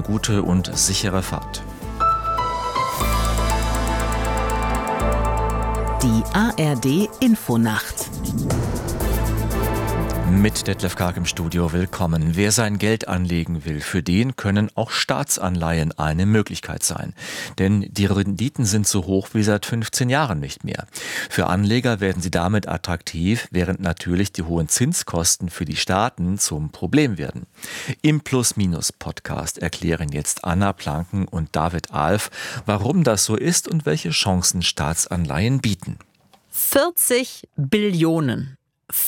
gute und sichere Fahrt. Die ARD Infonacht. Mit Detlef Karg im Studio, willkommen. Wer sein Geld anlegen will, für den können auch Staatsanleihen eine Möglichkeit sein. Denn die Renditen sind so hoch wie seit 15 Jahren nicht mehr. Für Anleger werden sie damit attraktiv, während natürlich die hohen Zinskosten für die Staaten zum Problem werden. Im Plus-Minus-Podcast erklären jetzt Anna Planken und David Alf, warum das so ist und welche Chancen Staatsanleihen bieten. 40 Billionen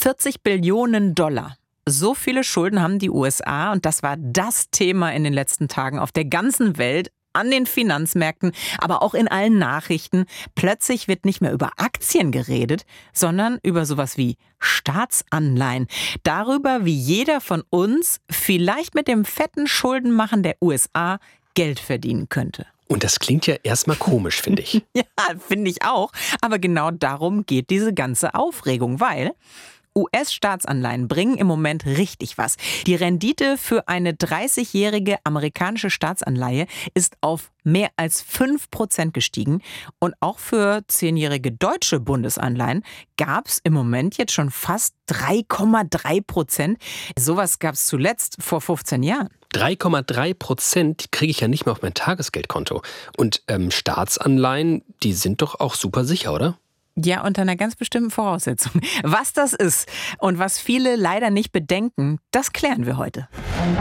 $. So viele Schulden haben die USA und das war das Thema in den letzten Tagen auf der ganzen Welt, an den Finanzmärkten, aber auch in allen Nachrichten. Plötzlich wird nicht mehr über Aktien geredet, sondern über sowas wie Staatsanleihen. Darüber, wie jeder von uns vielleicht mit dem fetten Schuldenmachen der USA Geld verdienen könnte. Und das klingt ja erstmal komisch, finde ich. Ja, finde ich auch. Aber genau darum geht diese ganze Aufregung, weil US-Staatsanleihen bringen im Moment richtig was. Die Rendite für eine 30-jährige amerikanische Staatsanleihe ist auf mehr als 5% gestiegen. Und auch für 10-jährige deutsche Bundesanleihen gab es im Moment jetzt schon fast 3,3%. Sowas gab es zuletzt vor 15 Jahren. 3,3% kriege ich ja nicht mehr auf mein Tagesgeldkonto. Und Staatsanleihen, die sind doch auch super sicher, oder? Ja, unter einer ganz bestimmten Voraussetzung. Was das ist und was viele leider nicht bedenken, das klären wir heute.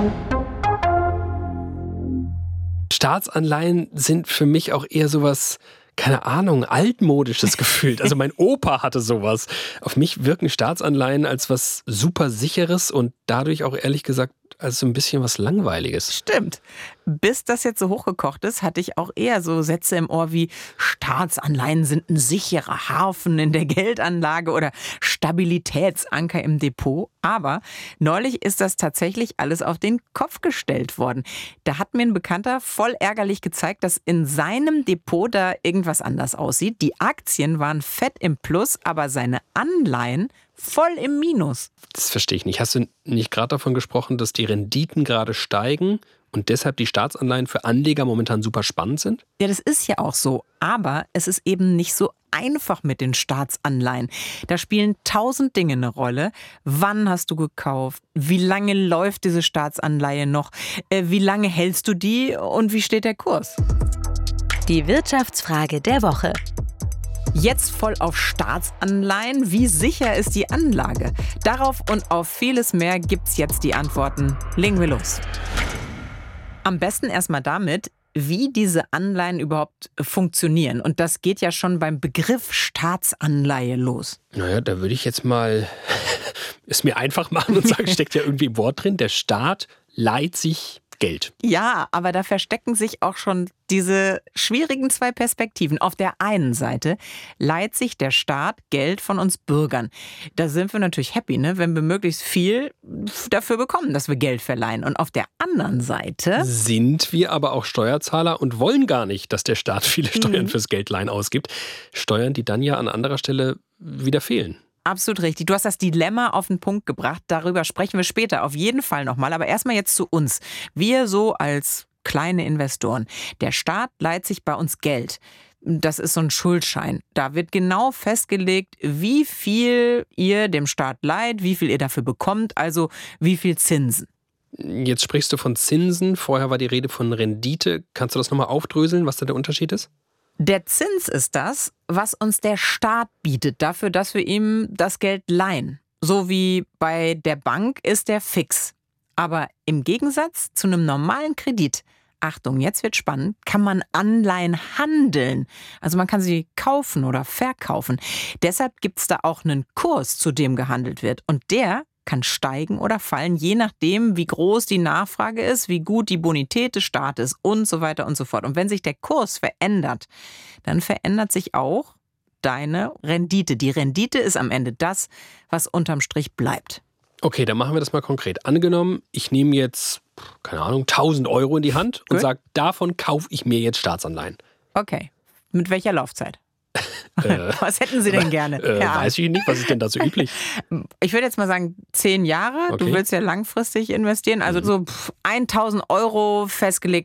Staatsanleihen sind für mich auch eher sowas, keine Ahnung, altmodisches gefühlt. Also mein Opa hatte sowas. Auf mich wirken Staatsanleihen als was super Sicheres und dadurch auch ehrlich gesagt als so ein bisschen was Langweiliges. Stimmt. Bis das jetzt so hochgekocht ist, hatte ich auch eher so Sätze im Ohr wie Staatsanleihen sind ein sicherer Hafen in der Geldanlage oder Stabilitätsanker im Depot. Aber neulich ist das tatsächlich alles auf den Kopf gestellt worden. Da hat mir ein Bekannter voll ärgerlich gezeigt, dass in seinem Depot da irgendwas anders aussieht. Die Aktien waren fett im Plus, aber seine Anleihen voll im Minus. Das verstehe ich nicht. Hast du nicht gerade davon gesprochen, dass die Renditen gerade steigen und deshalb die Staatsanleihen für Anleger momentan super spannend sind? Ja, das ist ja auch so. Aber es ist eben nicht so einfach mit den Staatsanleihen. Da spielen 1000 Dinge eine Rolle. Wann hast du gekauft? Wie lange läuft diese Staatsanleihe noch? Wie lange hältst du die? Und wie steht der Kurs? Die Wirtschaftsfrage der Woche. Jetzt voll auf Staatsanleihen. Wie sicher ist die Anlage? Darauf und auf vieles mehr gibt's jetzt die Antworten. Legen wir los. Am besten erstmal damit, wie diese Anleihen überhaupt funktionieren. Und das geht ja schon beim Begriff Staatsanleihe los. Naja, da würde ich jetzt mal es mir einfach machen und sagen, steckt ja irgendwie im Wort drin, der Staat leiht sich Geld. Ja, aber da verstecken sich auch schon diese schwierigen zwei Perspektiven. Auf der einen Seite leiht sich der Staat Geld von uns Bürgern. Da sind wir natürlich happy, ne, wenn wir möglichst viel dafür bekommen, dass wir Geld verleihen. Und auf der anderen Seite sind wir aber auch Steuerzahler und wollen gar nicht, dass der Staat viele Steuern fürs Geldleihen ausgibt. Steuern, die dann ja an anderer Stelle wieder fehlen. Absolut richtig. Du hast das Dilemma auf den Punkt gebracht. Darüber sprechen wir später auf jeden Fall nochmal. Aber erstmal jetzt zu uns. Wir so als kleine Investoren. Der Staat leiht sich bei uns Geld. Das ist so ein Schuldschein. Da wird genau festgelegt, wie viel ihr dem Staat leiht, wie viel ihr dafür bekommt, also wie viel Zinsen. Jetzt sprichst du von Zinsen. Vorher war die Rede von Rendite. Kannst du das nochmal aufdröseln, was da der Unterschied ist? Der Zins ist das, was uns der Staat bietet, dafür, dass wir ihm das Geld leihen. So wie bei der Bank ist der fix. Aber im Gegensatz zu einem normalen Kredit, Achtung, jetzt wird spannend, kann man Anleihen handeln. Also man kann sie kaufen oder verkaufen. Deshalb gibt es da auch einen Kurs, zu dem gehandelt wird. Und der kann steigen oder fallen, je nachdem, wie groß die Nachfrage ist, wie gut die Bonität des Staates und so weiter und so fort. Und wenn sich der Kurs verändert, dann verändert sich auch deine Rendite. Die Rendite ist am Ende das, was unterm Strich bleibt. Okay, dann machen wir das mal konkret. Angenommen, ich nehme jetzt, keine Ahnung, 1.000 Euro in die Hand und sage, davon kaufe ich mir jetzt Staatsanleihen. Okay, mit welcher Laufzeit? Was hätten Sie denn gerne? Weiß ich nicht, was ist denn da so üblich? Ich würde jetzt mal sagen 10 Jahre. Okay. Du willst ja langfristig investieren. Also so 1.000 Euro festgelegt